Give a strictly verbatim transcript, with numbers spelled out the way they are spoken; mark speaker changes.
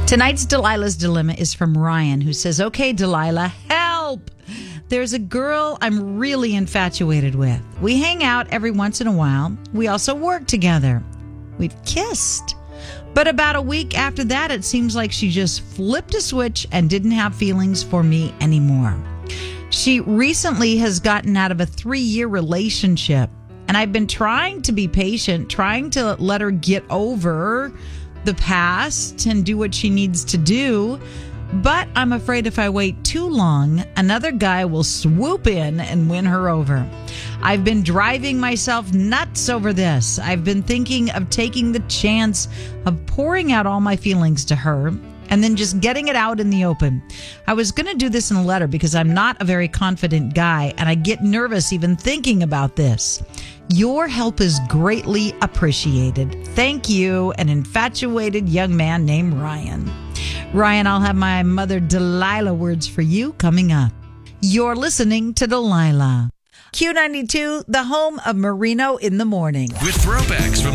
Speaker 1: Tonight's Delilah's Dilemma is from Ryan, who says, okay, Delilah, help! There's a girl I'm really infatuated with. We hang out every once in a while. We also work together. We've kissed. But about a week after that, it seems like she just flipped a switch and didn't have feelings for me anymore. She recently has gotten out of a three-year relationship, and I've been trying to be patient, trying to let her get over the past and do what she needs to do. But I'm afraid if I wait too long, another guy will swoop in and win her over. I've been driving myself nuts over this. I've been thinking of taking the chance of pouring out all my feelings to her and then just getting it out in the open. I was going to do this in a letter because I'm not a very confident guy and I get nervous even thinking about this. Your help is greatly appreciated. Thank you, an infatuated young man named Ryan. Ryan, I'll have my mother Delilah words for you coming up. You're listening to Delilah. Q ninety-two, the home of Marino in the morning.
Speaker 2: With throwbacks from